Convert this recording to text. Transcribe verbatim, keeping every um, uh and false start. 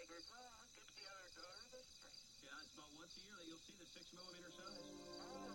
millimeters. Well, it could be our daughter this spring. Yeah, it's about once a year that you'll see the six millimeter size. Oh,